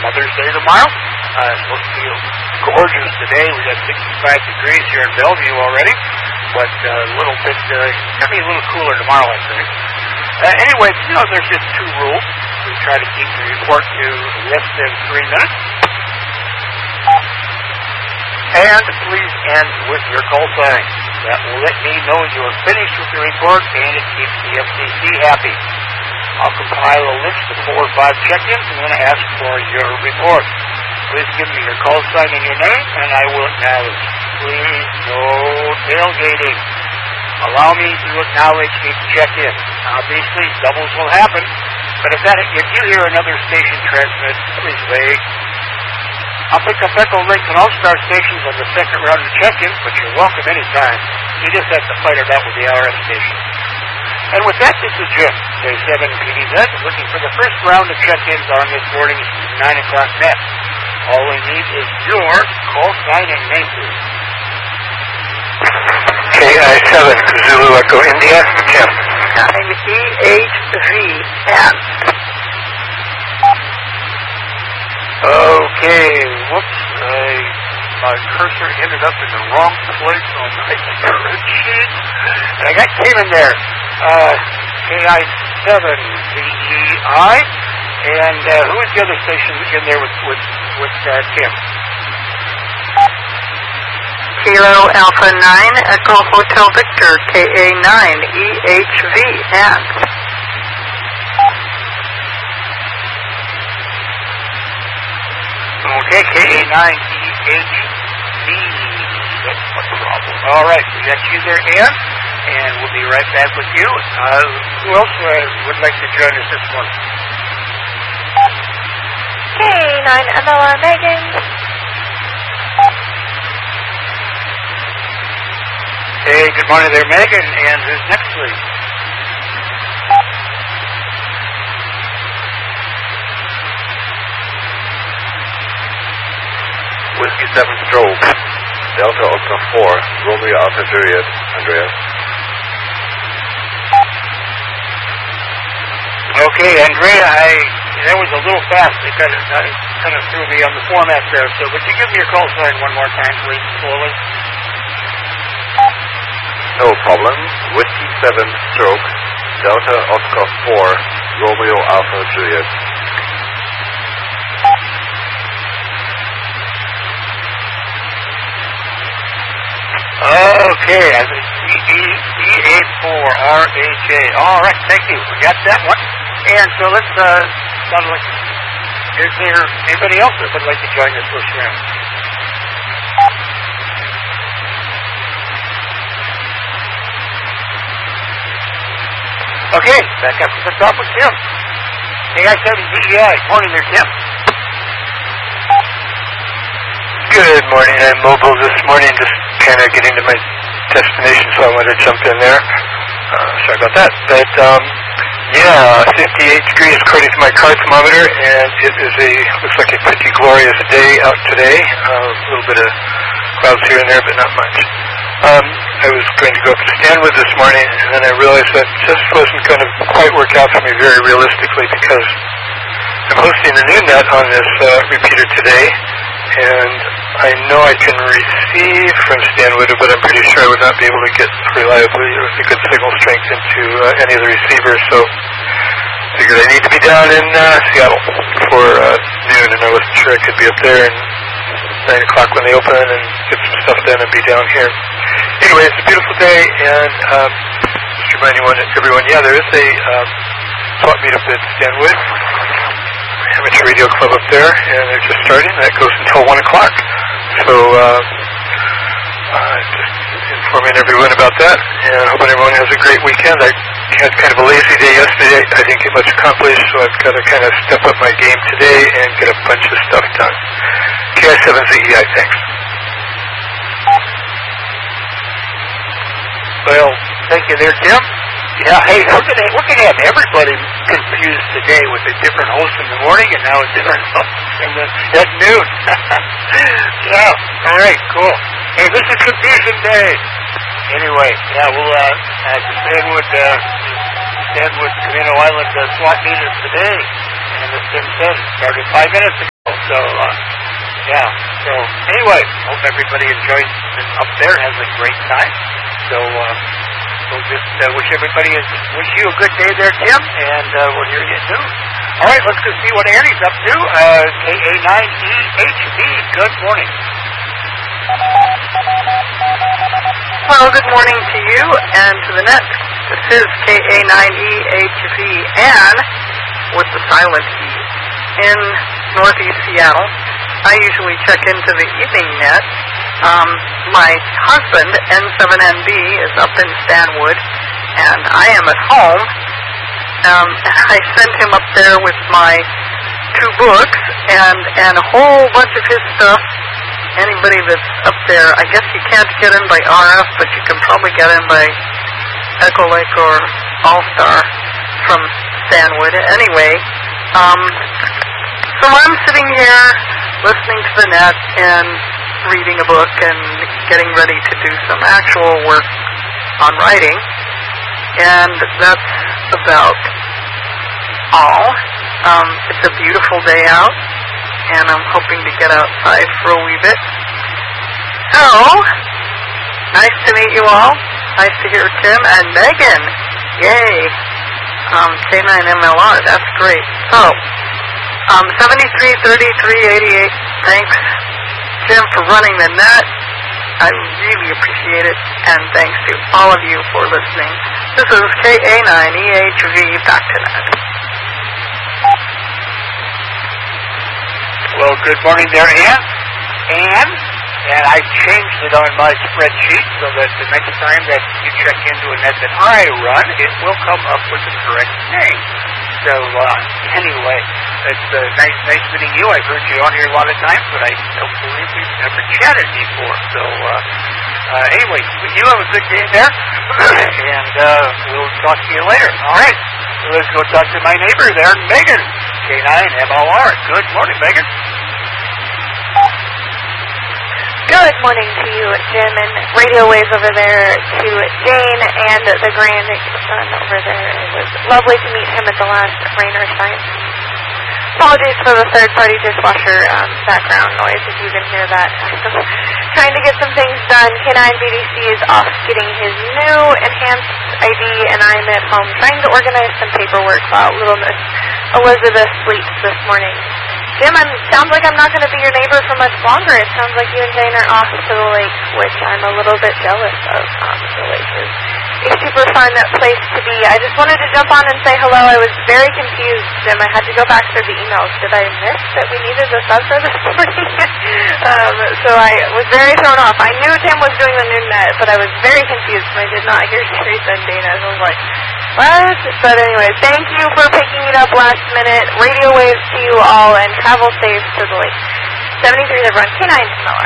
Mother's Day tomorrow. It's supposed to be gorgeous today. We got 65 degrees here in Bellevue already, but a little bit, going to be a little cooler tomorrow, I think. Anyway, there's just 2 rules. We try to keep the report to less than 3 minutes. And please end with your call sign. That will let me know you are finished with the report, and it keeps the FCC happy. I'll compile a list of 4 or 5 check-ins and then ask for your report. Please give me your call sign and your name, and I will acknowledge. Please, no tailgating. Allow me to acknowledge each check-in. Obviously, doubles will happen, but if you hear another station transmit, please wait. I'll pick up Echo Link and All-Star stations on the second round of check-in, but you're welcome anytime. You just have to fight it out with the RF station. And with that, this is Jim, J7 PDZ, looking for the first round of check-ins on this morning's 9 o'clock net. All we need is your call sign and name, please. KI7, Zulu Echo India, Tim. 9EHVN. Okay, whoops, my cursor ended up in the wrong place on my spreadsheet. And I got Tim in there. KI7VEI. And who is the other station in there with Tim? Kilo Alpha 9 Echo Hotel Victor, KA9EHVN. Okay, KA9EHV. That's no problem. All right, we got you there, Ann, and we'll be right back with you. Who else would like to join us this morning? K9MLR Megan. Hey, good morning there, Megan. And who's next, please? Whiskey 7 Stroke, Delta Oscar 4, Romeo Alpha Juliet, Andreas. Okay, Andrea, that was a little fast. It kind of threw me on the format there. So would you give me your call sign one more time, please, slowly? No problem. Whiskey 7 Stroke, Delta Oscar 4, Romeo Alpha Juliet. Okay, I think EA4RHA. All right, thank you. We got that one. And so let's, is there anybody else that would like to join this first round? Okay, back up to the top with Tim. KI7VEI. Morning there, Tim. Good morning. I'm mobile this morning, just kind of getting to my destination, so I wanted to jump in there. Sorry about that. But, 58 degrees according to my car thermometer, and it is looks like a pretty glorious day out today. A little bit of clouds here and there, but not much. I was going to go up to Stanwood this morning, and then I realized that just wasn't going to quite work out for me very realistically, because I'm hosting the noon net on this repeater today, and I know I can receive from Stanwood, but I'm pretty sure I would not be able to get reliably with a good signal strength into any of the receivers, so I figured I need to be down in Seattle for noon, and I wasn't sure I could be up there and 9 o'clock when they open and get some stuff done and be down here. Anyway, it's a beautiful day, and just reminding everyone, there is a swap meet up at Stanwood, amateur radio club up there, and they're just starting. That goes until 1 o'clock. So, just informing everyone about that, and hoping everyone has a great weekend. I had kind of a lazy day yesterday. I didn't get much accomplished, so I've got to kind of step up my game today and get a bunch of stuff done. KI7ZEI, thanks. Well, thank you there, Tim. Yeah, hey, we're gonna have everybody confused today with a different host in the morning and now a different host at noon. Yeah, all right, cool. Hey, this is Confusion Day. Anyway, we'll Stanwood, Camino Island swap meet is today, and as Tim said, it started 5 minutes ago. So, yeah. So, anyway, hope everybody enjoys up there, has a great time. So, we'll just wish you a good day there, Tim, and we'll hear you soon. All right, let's go see what Annie's up to. KA9EHV, good morning. Well, good morning to you and to the net. This is KA9EHV Ann with the silent E in Northeast Seattle. I usually check into the evening net. My husband, N7NB, is up in Stanwood, and I am at home. I sent him up there with my 2 books and a whole bunch of his stuff. Anybody that's up there, I guess you can't get in by RF, but you can probably get in by Echo Lake or All-Star from Stanwood. Anyway, so I'm sitting here listening to the net and reading a book and getting ready to do some actual work on writing. And that's about all. It's a beautiful day out, and I'm hoping to get outside for a wee bit. So, nice to meet you all. Nice to hear Tim and Megan. Yay. K9MLR, that's great. So, 733388, thanks, Jim, for running the net. I really appreciate it, and thanks to all of you for listening. This is KA9EHV, back to net. Well, good morning there, Ann. And I changed it on my spreadsheet so that the next time that you check into a net that I run, it will come up with the correct name. So, anyway, it's nice meeting you. I've heard you on here a lot of times, but I don't believe we've ever chatted before. So, anyway, you have a good day there, and we'll talk to you later. All right, so let's go talk to my neighbor there, Megan, K9MLR. Good morning, Megan. Good morning to you, Jim, and radio waves over there to Jane and the grandson over there. It was lovely to meet him at the last rain or shine. Apologies for the third-party dishwasher background noise, if you can hear that. I'm trying to get some things done. K9BDC is off getting his new enhanced ID, and I'm at home trying to organize some paperwork while little Miss Elizabeth sleeps this morning. Jim, sounds like I'm not going to be your neighbor for much longer. It sounds like you and Jane are off to the lake, which I'm a little bit jealous of. The lake is a super fun place to be. I just wanted to jump on and say hello. I was very confused, Jim. I had to go back through the emails. Did I miss that we needed a sub this morning? So I was very thrown off. I knew Tim was doing the noon net, but I was very confused, and I did not hear Teresa and Dana. So I was like, what? But anyway, thank you for picking it up last minute. Radio waves to you all, and travel safe to the lake. 73, everyone. K9MLR.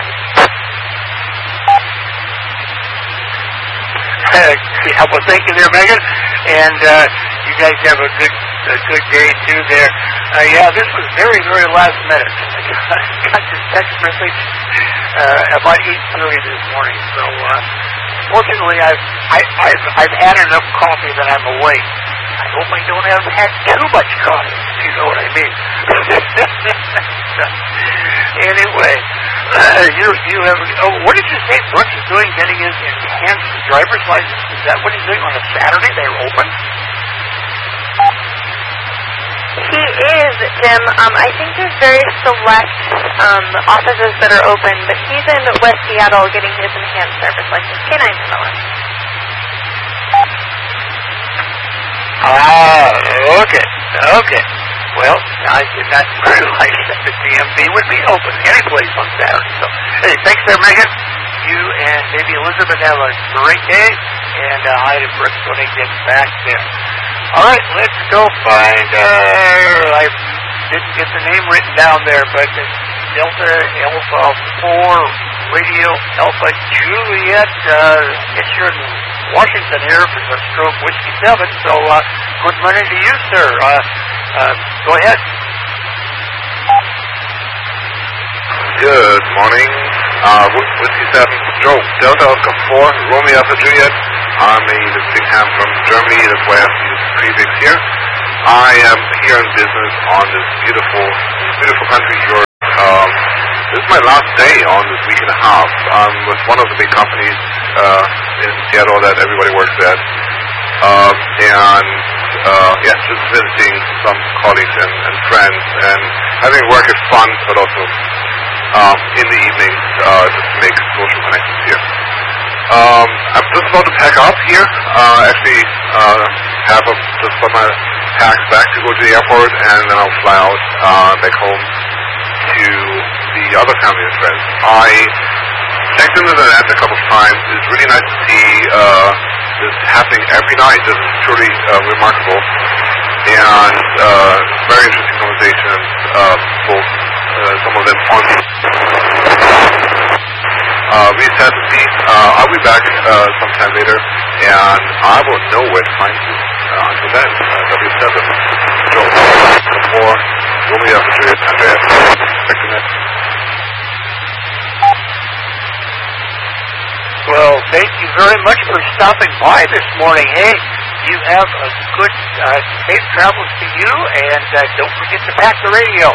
Well, thank you there, Megan. And you guys have a good day, too, there. Yeah, this was very, very last minute. I got this text message about 8:30 this morning. So, fortunately, I've had enough coffee that I'm awake. I hope I don't have had too much coffee, if you know what I mean. Anyway, you have. Oh, what did you say Brooks is doing? Getting his enhanced driver's license? Is that what he's doing on a Saturday? They're open. He is, Jim. I think there's very select offices that are open, but he's in West Seattle getting his enhanced driver's license. K9MLR. Okay. Well, I did not realize that the DMV would be open any place on Saturday. So, hey, thanks there, Megan. You and baby Elizabeth have a great day, and hi to Brooks when he gets back there. All right, let's go find, I didn't get the name written down there, but it's Delta Alpha 4 Radio Alpha Juliet. Guess you're in Washington here for the Stroke Whiskey 7, so good morning to you, sir. Go ahead. Good morning. Whiskey 7 Stroke Delta Alpha 4 Romeo Alpha Juliet. Army Livingston from Germany. That's why I have to use the prefix here. I am here in business on this beautiful country, Europe, my last day on this week and a half. I'm with one of the big companies in Seattle that everybody works at. Just visiting some colleagues and friends, and having work is fun, but also in the evenings just to make social connections here. I'm just about to pack up here. Actually, just put my packs back to go to the airport, and then I'll fly out back home to the other family and friends. I checked into the net a couple of times. It's really nice to see this happening every night. This is truly remarkable, and very interesting conversations. Both some of them on reset the feed. I'll be back sometime later, and I will know where to find you. Until then, W7, Joe, 4, Romeo, Juliet, Andreas, Victornet. Well, thank you very much for stopping by this morning. Hey, you have a good, safe travels to you, and don't forget to pack the radio.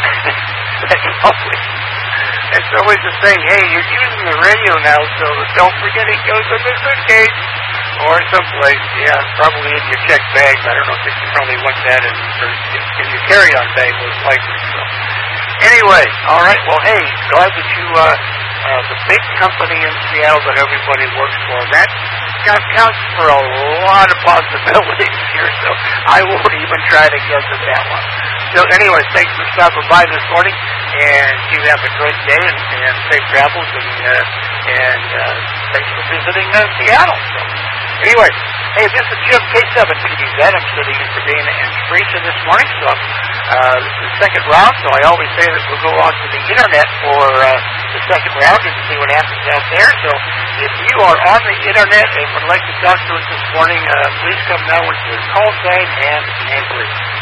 It's always the thing. Hey, you're using the radio now, so don't forget it goes in the suitcase or someplace. Yeah, probably in your check bag. I don't know if you probably want that in your carry-on bag, most likely. So, anyway, all right. Well, hey, glad that you, the big company in Seattle that everybody works for, that counts for a lot of possibilities here. So I won't even try to guess at that one. So anyway, thanks for stopping by this morning, and you have a great day and safe travels, and thanks for visiting Seattle. So anyway, hey, this is Jim K7PDZ. I'm sitting in for Dana and Teresa this morning. So this is the second round, so I always say that we'll go on to the internet for the second round and see what happens out there. So if you are on the internet and would like to talk to us this morning, please come now with your call sign and name, please.